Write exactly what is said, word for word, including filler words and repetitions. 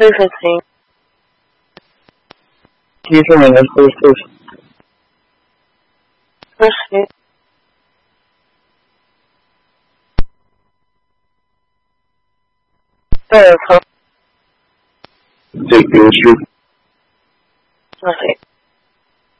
对不起， 提出你的事实。 不是，对头， 这个是不是。